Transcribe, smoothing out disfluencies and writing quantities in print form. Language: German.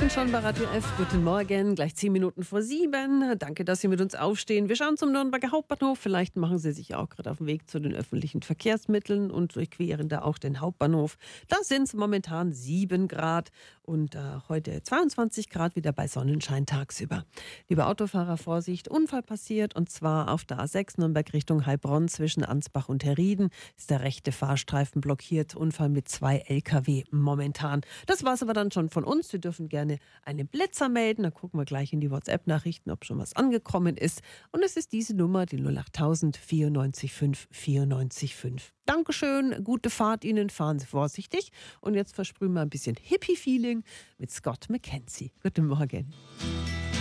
sind schon bei Radio F. Guten Morgen, gleich 10 Minuten vor 7. Danke, dass Sie mit uns aufstehen. Wir schauen zum Nürnberger Hauptbahnhof. Vielleicht machen Sie sich auch gerade auf den Weg zu den öffentlichen Verkehrsmitteln und durchqueren da auch den Hauptbahnhof. Da sind es momentan 7 Grad und heute 22 Grad wieder bei Sonnenschein tagsüber. Liebe Autofahrer, Vorsicht, Unfall passiert und zwar auf der A6 Nürnberg Richtung Heilbronn zwischen Ansbach und Herrieden ist der rechte Fahrstreifen blockiert. Unfall mit 2 LKW momentan. Das war es aber dann schon von uns. Sie dürfen gerne einen Blitzer melden. Dann gucken wir gleich in die WhatsApp-Nachrichten, ob schon was angekommen ist. Und es ist diese Nummer, die 08000 94 5 94 5. Dankeschön, gute Fahrt Ihnen, fahren Sie vorsichtig. Und jetzt versprühen wir ein bisschen Hippie-Feeling mit Scott McKenzie. Guten Morgen.